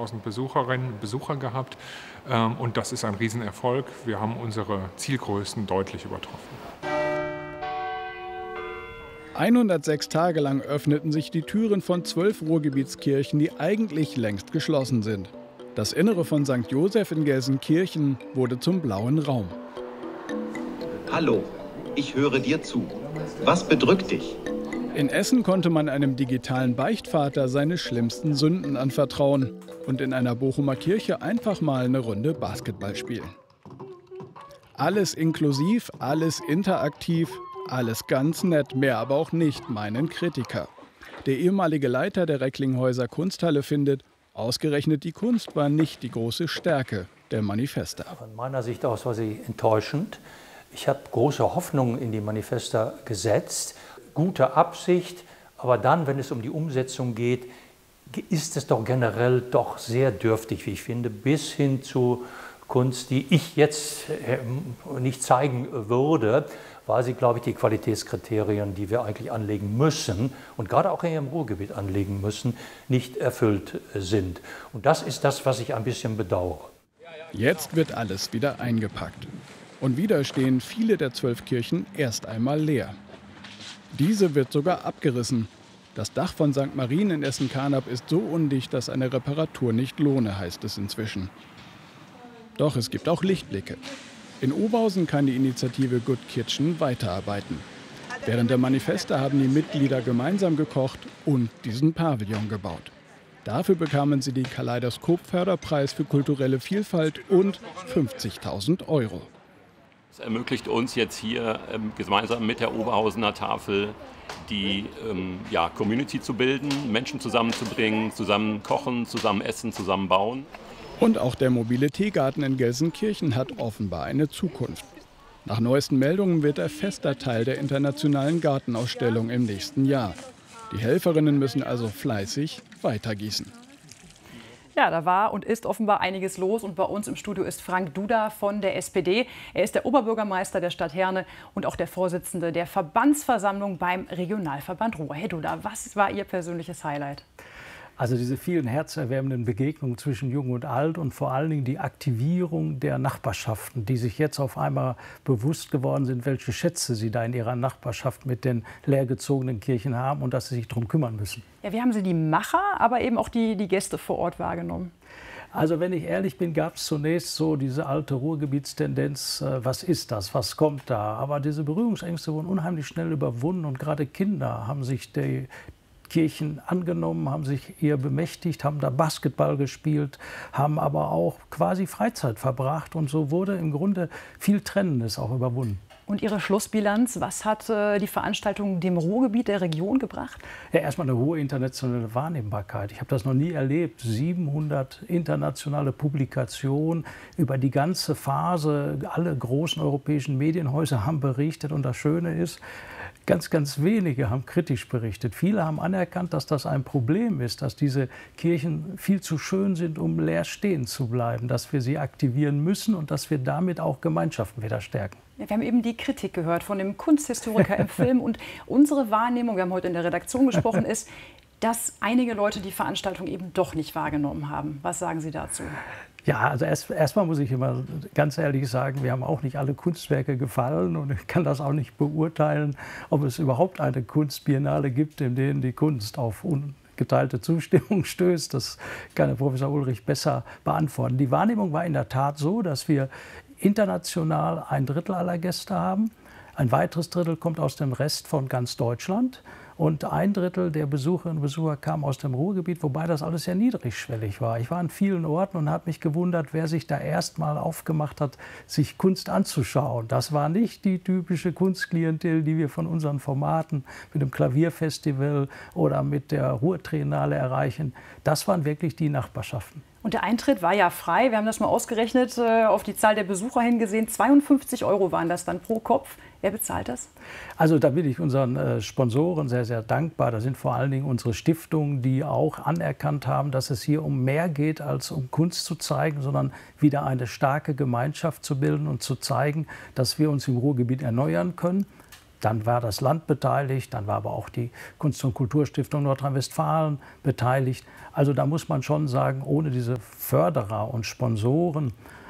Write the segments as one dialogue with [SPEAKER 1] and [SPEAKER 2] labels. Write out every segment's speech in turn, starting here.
[SPEAKER 1] 20.000 Besucherinnen und Besucher gehabt. Und das ist ein Riesenerfolg. Wir haben unsere Zielgrößen deutlich übertroffen.
[SPEAKER 2] 106 Tage lang öffneten sich die Türen von 12 Ruhrgebietskirchen, die eigentlich längst geschlossen sind. Das Innere von St. Joseph in Gelsenkirchen wurde zum blauen Raum.
[SPEAKER 3] Hallo, ich höre dir zu. Was bedrückt dich?
[SPEAKER 2] In Essen konnte man einem digitalen Beichtvater seine schlimmsten Sünden anvertrauen und in einer Bochumer Kirche einfach mal eine Runde Basketball spielen. Alles inklusiv, alles interaktiv, alles ganz nett, mehr aber auch nicht, meinen Kritiker. Der ehemalige Leiter der Recklinghäuser Kunsthalle findet, ausgerechnet die Kunst war nicht die große Stärke der Manifesta.
[SPEAKER 4] Von meiner Sicht aus war sie enttäuschend. Ich habe große Hoffnungen in die Manifesta gesetzt, gute Absicht, aber dann, wenn es um die Umsetzung geht, ist es doch generell doch sehr dürftig, wie ich finde, bis hin zu Kunst, die ich jetzt nicht zeigen würde, weil sie, glaube ich, die Qualitätskriterien, die wir eigentlich anlegen müssen und gerade auch hier im Ruhrgebiet anlegen müssen, nicht erfüllt sind. Und das ist das, was ich ein bisschen bedauere.
[SPEAKER 2] Jetzt wird alles wieder eingepackt. Und wieder stehen viele der 12 Kirchen erst einmal leer. Diese wird sogar abgerissen. Das Dach von St. Marien in Essen-Karnap ist so undicht, dass eine Reparatur nicht lohne, heißt es inzwischen. Doch es gibt auch Lichtblicke. In Oberhausen kann die Initiative Good Kitchen weiterarbeiten. Während der Manifesta haben die Mitglieder gemeinsam gekocht und diesen Pavillon gebaut. Dafür bekamen sie den Kaleidoskop-Förderpreis für kulturelle Vielfalt und 50.000 €.
[SPEAKER 5] Es ermöglicht uns jetzt hier gemeinsam mit der Oberhausener Tafel die Community zu bilden, Menschen zusammenzubringen, zusammen kochen, zusammen essen, zusammen bauen.
[SPEAKER 2] Und auch der mobile Teegarten in Gelsenkirchen hat offenbar eine Zukunft. Nach neuesten Meldungen wird er fester Teil der internationalen Gartenausstellung im nächsten Jahr. Die Helferinnen müssen also fleißig weitergießen.
[SPEAKER 6] Ja, da war und ist offenbar einiges los. Und bei uns im Studio ist Frank Duda von der SPD. Er ist der Oberbürgermeister der Stadt Herne und auch der Vorsitzende der Verbandsversammlung beim Regionalverband Ruhr. Herr Duda, was war Ihr persönliches Highlight?
[SPEAKER 4] Also diese vielen herzerwärmenden Begegnungen zwischen Jung und Alt und vor allen Dingen die Aktivierung der Nachbarschaften, die sich jetzt auf einmal bewusst geworden sind, welche Schätze sie da in ihrer Nachbarschaft mit den leergezogenen Kirchen haben und dass sie sich darum kümmern müssen.
[SPEAKER 6] Ja, wie haben Sie die Macher, aber eben auch die Gäste vor Ort wahrgenommen?
[SPEAKER 4] Also wenn ich ehrlich bin, gab es zunächst so diese alte Ruhrgebietstendenz, was ist das, was kommt da? Aber diese Berührungsängste wurden unheimlich schnell überwunden und gerade Kinder haben sich die Kirchen angenommen, haben sich ihr bemächtigt, haben da Basketball gespielt, haben aber auch quasi Freizeit verbracht. Und so wurde im Grunde viel Trennendes auch überwunden.
[SPEAKER 6] Und Ihre Schlussbilanz, was hat die Veranstaltung dem Ruhrgebiet der Region gebracht?
[SPEAKER 4] Ja, erstmal eine hohe internationale Wahrnehmbarkeit. Ich habe das noch nie erlebt. 700 internationale Publikationen über die ganze Phase. Alle großen europäischen Medienhäuser haben berichtet. Und das Schöne ist, ganz wenige haben kritisch berichtet. Viele haben anerkannt, dass das ein Problem ist, dass diese Kirchen viel zu schön sind, um leer stehen zu bleiben, dass wir sie aktivieren müssen und dass wir damit auch Gemeinschaften wieder stärken.
[SPEAKER 6] Ja, wir haben eben die Kritik gehört von dem Kunsthistoriker im Film. Und unsere Wahrnehmung, wir haben heute in der Redaktion gesprochen, ist, dass einige Leute die Veranstaltung eben doch nicht wahrgenommen haben. Was sagen Sie dazu?
[SPEAKER 4] Ja, also erstmal muss ich immer ganz ehrlich sagen, wir haben auch nicht alle Kunstwerke gefallen und ich kann das auch nicht beurteilen, ob es überhaupt eine Kunstbiennale gibt, in der die Kunst auf ungeteilte Zustimmung stößt. Das kann der Professor Ulrich besser beantworten. Die Wahrnehmung war in der Tat so, dass wir international 1/3 aller Gäste haben. Ein weiteres Drittel kommt aus dem Rest von ganz Deutschland. Und 1/3 der Besucherinnen und Besucher kamen aus dem Ruhrgebiet, wobei das alles sehr niedrigschwellig war. Ich war an vielen Orten und habe mich gewundert, wer sich da erstmal aufgemacht hat, sich Kunst anzuschauen. Das war nicht die typische Kunstklientel, die wir von unseren Formaten mit dem Klavierfestival oder mit der Ruhrtriennale erreichen. Das waren wirklich die Nachbarschaften.
[SPEAKER 6] Und der Eintritt war ja frei. Wir haben das mal ausgerechnet, auf die Zahl der Besucher hingesehen. 52 € waren das dann pro Kopf. Wer bezahlt das?
[SPEAKER 4] Also da bin ich unseren Sponsoren sehr, sehr dankbar. Das sind vor allen Dingen unsere Stiftungen, die auch anerkannt haben, dass es hier um mehr geht, als um Kunst zu zeigen, sondern wieder eine starke Gemeinschaft zu bilden und zu zeigen, dass wir uns im Ruhrgebiet erneuern können. Dann war das Land beteiligt, dann war aber auch die Kunst- und Kulturstiftung Nordrhein-Westfalen beteiligt. Also da muss man schon sagen, ohne diese Förderer und Sponsoren,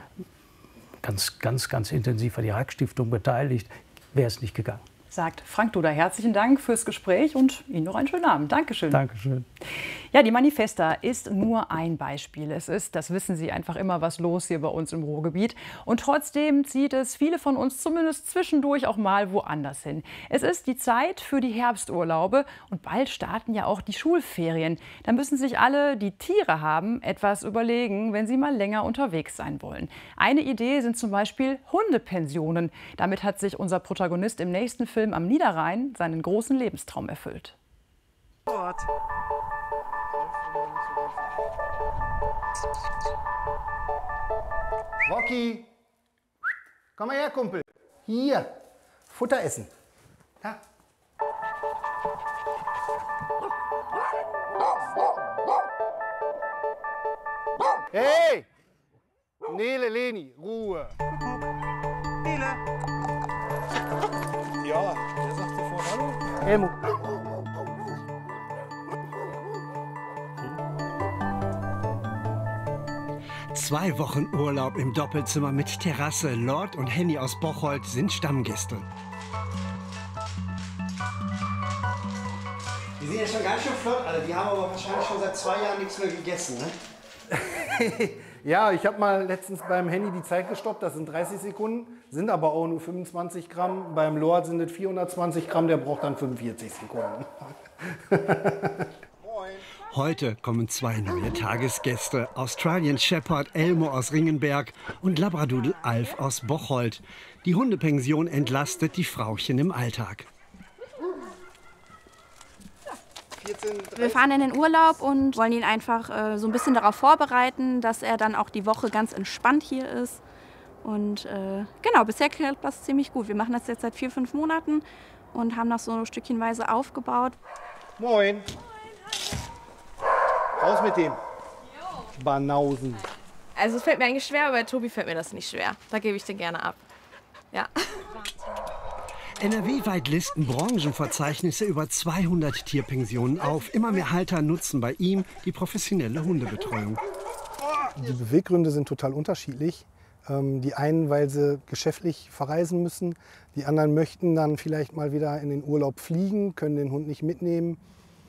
[SPEAKER 4] ganz intensiv war die Rack-Stiftung beteiligt, wäre es nicht gegangen.
[SPEAKER 6] Sagt Frank Duda. Herzlichen Dank fürs Gespräch und Ihnen noch einen schönen Abend. Dankeschön.
[SPEAKER 4] Dankeschön.
[SPEAKER 6] Ja, die Manifesta ist nur ein Beispiel. Es ist, das wissen Sie, einfach immer was los hier bei uns im Ruhrgebiet. Und trotzdem zieht es viele von uns zumindest zwischendurch auch mal woanders hin. Es ist die Zeit für die Herbsturlaube und bald starten ja auch die Schulferien. Da müssen sich alle, die Tiere haben, etwas überlegen, wenn sie mal länger unterwegs sein wollen. Eine Idee sind zum Beispiel Hundepensionen. Damit hat sich unser Protagonist im nächsten Film am Niederrhein seinen großen Lebenstraum erfüllt.
[SPEAKER 7] Rocky, komm mal her, Kumpel. Hier, Futter essen. Ja. Hey! Nele, Leni, Ruhe. Nele. Ja, der sagt sofort Hallo. Helmut.
[SPEAKER 8] 2 Wochen Urlaub im Doppelzimmer mit Terrasse. Lord und Henny aus Bocholt sind Stammgäste.
[SPEAKER 7] Die sind ja schon ganz schön flott alle. Die haben aber wahrscheinlich schon seit 2 Jahren nichts mehr gegessen, ne? Ja, ich habe mal letztens beim Henny die Zeit gestoppt. Das sind 30 Sekunden, sind aber auch nur 25 Gramm. Beim Lord sind es 420 Gramm, der braucht dann 45 Sekunden.
[SPEAKER 8] Heute kommen 2 neue Tagesgäste. Australian Shepherd Elmo aus Ringenberg und Labradoodle Alf aus Bocholt. Die Hundepension entlastet die Frauchen im Alltag.
[SPEAKER 9] Wir fahren in den Urlaub und wollen ihn einfach so ein bisschen darauf vorbereiten, dass er dann auch die Woche ganz entspannt hier ist. Und genau, bisher klappt das ziemlich gut. Wir machen das jetzt seit 4, 5 Monaten und haben das so stückchenweise aufgebaut.
[SPEAKER 7] Moin. Raus mit dem. Banausen.
[SPEAKER 10] Also es fällt mir eigentlich schwer, aber bei Tobi fällt mir das nicht schwer. Da gebe ich den gerne ab. Ja.
[SPEAKER 8] NRW-weit listen Branchenverzeichnisse über 200 Tierpensionen auf. Immer mehr Halter nutzen bei ihm die professionelle Hundebetreuung.
[SPEAKER 7] Die Beweggründe sind total unterschiedlich. Die einen, weil sie geschäftlich verreisen müssen. Die anderen möchten dann vielleicht mal wieder in den Urlaub fliegen, können den Hund nicht mitnehmen.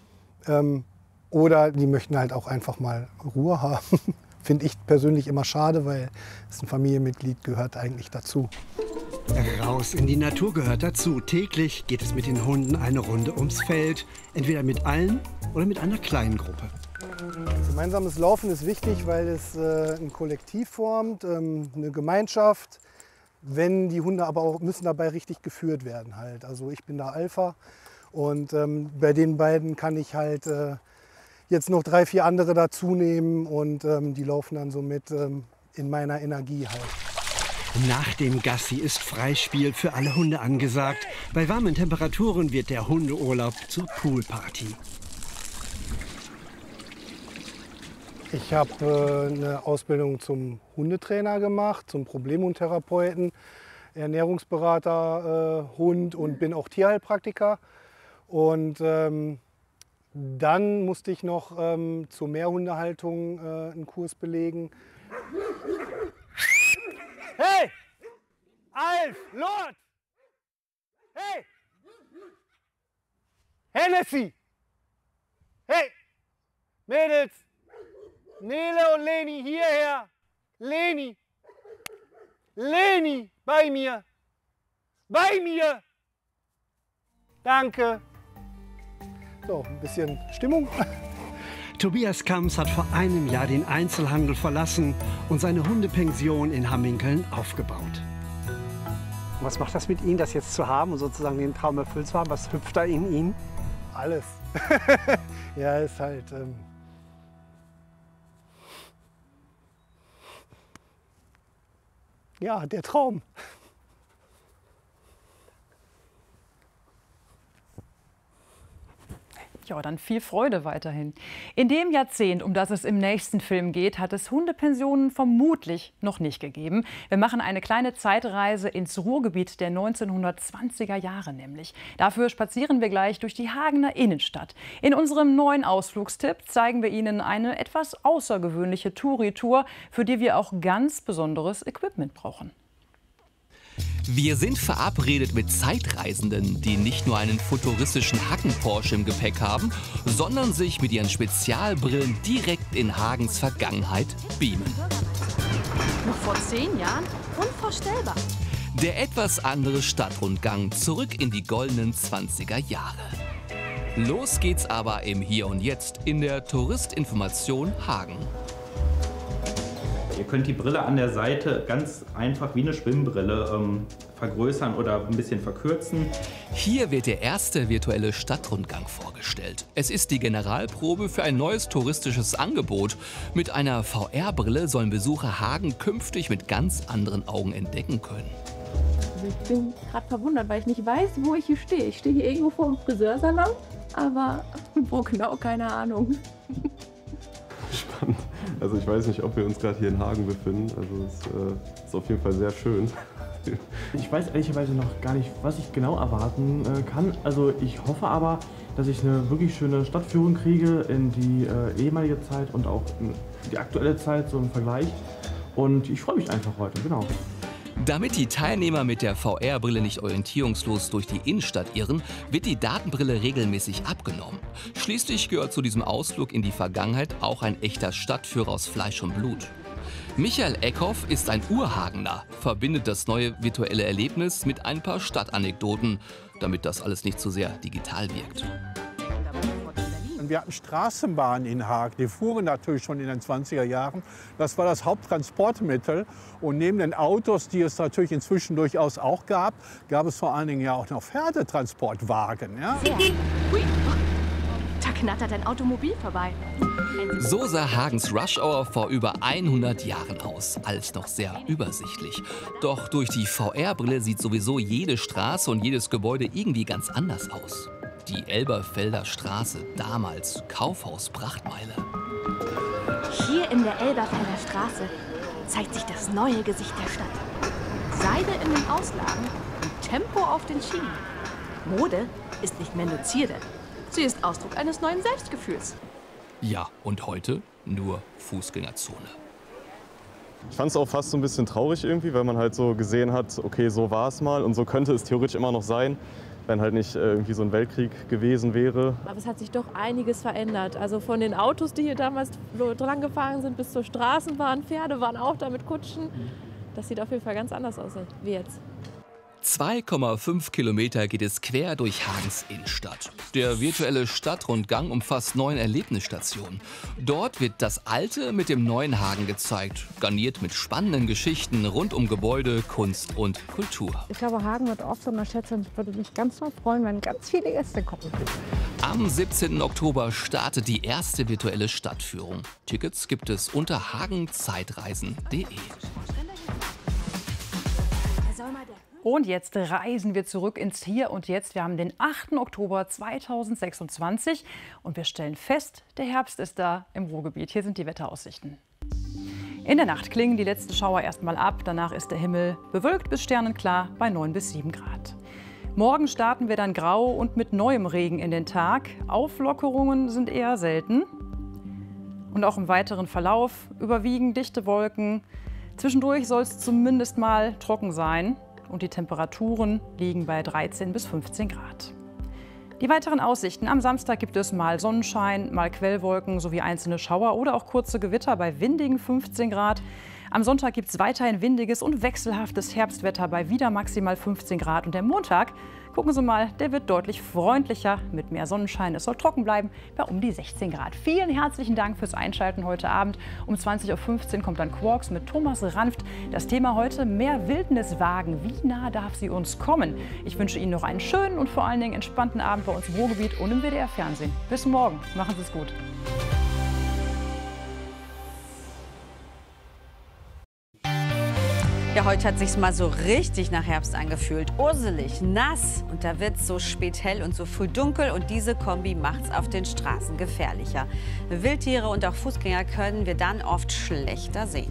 [SPEAKER 7] Oder die möchten halt auch einfach mal Ruhe haben. Finde ich persönlich immer schade, weil es ein Familienmitglied gehört eigentlich dazu.
[SPEAKER 8] Raus in die Natur gehört dazu. Täglich geht es mit den Hunden eine Runde ums Feld. Entweder mit allen oder mit einer kleinen Gruppe.
[SPEAKER 7] Gemeinsames Laufen ist wichtig, weil es ein Kollektiv formt, eine Gemeinschaft. Wenn die Hunde aber auch müssen dabei richtig geführt werden halt. Also ich bin da Alpha und bei den beiden kann ich halt jetzt noch 3, 4 andere dazu nehmen und die laufen dann so mit in meiner Energie halt.
[SPEAKER 8] Nach dem Gassi ist Freispiel für alle Hunde angesagt. Bei warmen Temperaturen wird der Hundeurlaub zur Poolparty.
[SPEAKER 7] Ich habe eine Ausbildung zum Hundetrainer gemacht, zum Problemhundtherapeuten, Ernährungsberater, Hund und bin auch Tierheilpraktiker. Und dann musste ich noch zur Mehrhundehaltung einen Kurs belegen. Hey! Alf! Lord! Hey! Hennessy! Hey! Mädels! Nele und Leni, hierher! Leni! Leni! Bei mir! Bei mir! Danke! So, ein bisschen Stimmung.
[SPEAKER 8] Tobias Kamps hat vor einem Jahr den Einzelhandel verlassen und seine Hundepension in Hamminkeln aufgebaut.
[SPEAKER 11] Was macht das mit Ihnen, das jetzt zu haben und sozusagen den Traum erfüllt zu haben? Was hüpft da in Ihnen?
[SPEAKER 7] Alles. Ja, ist halt... ja, der Traum.
[SPEAKER 6] Ja, dann viel Freude weiterhin. In dem Jahrzehnt, um das es im nächsten Film geht, hat es Hundepensionen vermutlich noch nicht gegeben. Wir machen eine kleine Zeitreise ins Ruhrgebiet der 1920er Jahre nämlich. Dafür spazieren wir gleich durch die Hagener Innenstadt. In unserem neuen Ausflugstipp zeigen wir Ihnen eine etwas außergewöhnliche Touri-Tour, für die wir auch ganz besonderes Equipment brauchen.
[SPEAKER 12] Wir sind verabredet mit Zeitreisenden, die nicht nur einen futuristischen Hacken-Porsche im Gepäck haben, sondern sich mit ihren Spezialbrillen direkt in Hagens Vergangenheit beamen.
[SPEAKER 13] Noch vor 10 Jahren? Unvorstellbar.
[SPEAKER 12] Der etwas andere Stadtrundgang zurück in die goldenen 20er Jahre. Los geht's aber im Hier und Jetzt in der Touristinformation Hagen.
[SPEAKER 14] Ihr könnt die Brille an der Seite ganz einfach wie eine Schwimmbrille vergrößern oder ein bisschen verkürzen.
[SPEAKER 12] Hier wird der erste virtuelle Stadtrundgang vorgestellt. Es ist die Generalprobe für ein neues touristisches Angebot. Mit einer VR-Brille sollen Besucher Hagen künftig mit ganz anderen Augen entdecken können.
[SPEAKER 15] Also ich bin gerade verwundert, weil ich nicht weiß, wo ich hier stehe. Ich stehe hier irgendwo vor dem Friseursalon, aber wo genau, keine Ahnung.
[SPEAKER 16] Spannend. Also ich weiß nicht, ob wir uns gerade hier in Hagen befinden. Also es ist auf jeden Fall sehr schön.
[SPEAKER 17] Ich weiß ehrlicherweise noch gar nicht, was ich genau erwarten kann. Also ich hoffe aber, dass ich eine wirklich schöne Stadtführung kriege in die ehemalige Zeit und auch in die aktuelle Zeit so im Vergleich. Und ich freue mich einfach heute, genau.
[SPEAKER 12] Damit die Teilnehmer mit der VR-Brille nicht orientierungslos durch die Innenstadt irren, wird die Datenbrille regelmäßig abgenommen. Schließlich gehört zu diesem Ausflug in die Vergangenheit auch ein echter Stadtführer aus Fleisch und Blut. Michael Eckhoff ist ein Urhagener, verbindet das neue virtuelle Erlebnis mit ein paar Stadtanekdoten, damit das alles nicht zu sehr digital wirkt.
[SPEAKER 18] Wir hatten Straßenbahnen in Hagen, die fuhren natürlich schon in den 20er Jahren. Das war das Haupttransportmittel. Und neben den Autos, die es natürlich inzwischen durchaus auch gab, gab es vor allen Dingen ja auch noch Pferdetransportwagen. Ja?
[SPEAKER 13] Hui. Da knattert ein Automobil vorbei.
[SPEAKER 12] So sah Hagens Rush Hour vor über 100 Jahren aus. Alles noch sehr übersichtlich. Doch durch die VR-Brille sieht sowieso jede Straße und jedes Gebäude irgendwie ganz anders aus. Die Elberfelder Straße, damals Kaufhaus-Prachtmeile.
[SPEAKER 13] Hier in der Elberfelder Straße zeigt sich das neue Gesicht der Stadt. Seide in den Auslagen und Tempo auf den Schienen. Mode ist nicht mehr nur Zierde. Sie ist Ausdruck eines neuen Selbstgefühls.
[SPEAKER 12] Ja, und heute nur Fußgängerzone.
[SPEAKER 16] Ich fand es auch fast so ein bisschen traurig irgendwie, weil man halt so gesehen hat, okay, so war es mal und so könnte es theoretisch immer noch sein, wenn halt nicht irgendwie so ein Weltkrieg gewesen wäre.
[SPEAKER 15] Aber es hat sich doch einiges verändert. Also von den Autos, die hier damals dran gefahren sind, bis zur Straßenbahn, Pferde waren auch da mit Kutschen. Das sieht auf jeden Fall ganz anders aus wie jetzt.
[SPEAKER 12] 2,5 Kilometer geht es quer durch Hagens Innenstadt. Der virtuelle Stadtrundgang umfasst 9 Erlebnisstationen. Dort wird das alte mit dem neuen Hagen gezeigt, garniert mit spannenden Geschichten rund um Gebäude, Kunst und Kultur.
[SPEAKER 19] Ich glaube, Hagen wird oft unterschätzt und ich würde mich ganz doll freuen, wenn ganz viele Gäste kommen.
[SPEAKER 12] Am 17. Oktober startet die erste virtuelle Stadtführung. Tickets gibt es unter hagenzeitreisen.de.
[SPEAKER 6] Und jetzt reisen wir zurück ins Hier und Jetzt. Wir haben den 8. Oktober 2026 und wir stellen fest, der Herbst ist da im Ruhrgebiet. Hier sind die Wetteraussichten. In der Nacht klingen die letzten Schauer erstmal ab. Danach ist der Himmel bewölkt bis sternenklar bei 9 bis 7 Grad. Morgen starten wir dann grau und mit neuem Regen in den Tag. Auflockerungen sind eher selten. Und auch im weiteren Verlauf überwiegen dichte Wolken. Zwischendurch soll es zumindest mal trocken sein. Und die Temperaturen liegen bei 13 bis 15 Grad. Die weiteren Aussichten: Am Samstag gibt es mal Sonnenschein, mal Quellwolken sowie einzelne Schauer oder auch kurze Gewitter bei windigen 15 Grad. Am Sonntag gibt es weiterhin windiges und wechselhaftes Herbstwetter bei wieder maximal 15 Grad. Und der Montag, gucken Sie mal, der wird deutlich freundlicher mit mehr Sonnenschein. Es soll trocken bleiben bei um die 16 Grad. Vielen herzlichen Dank fürs Einschalten heute Abend. Um 20.15 Uhr kommt dann Quarks mit Thomas Ranft. Das Thema heute: mehr Wildnis wagen. Wie nah darf sie uns kommen? Ich wünsche Ihnen noch einen schönen und vor allen Dingen entspannten Abend bei uns im Ruhrgebiet und im WDR-Fernsehen. Bis morgen. Machen Sie es gut.
[SPEAKER 20] Ja, heute hat sich's mal so richtig nach Herbst angefühlt. Urselig, nass und da wird's so spät hell und so früh dunkel und diese Kombi macht's auf den Straßen gefährlicher. Wildtiere und auch Fußgänger können wir dann oft schlechter sehen.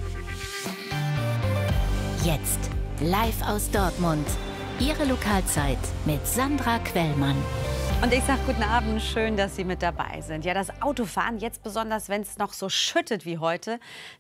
[SPEAKER 21] Jetzt live aus Dortmund. Ihre Lokalzeit mit Sandra Quellmann.
[SPEAKER 20] Und ich sage guten Abend, schön, dass Sie mit dabei sind. Ja, das Autofahren, jetzt besonders, wenn es noch so schüttet wie heute,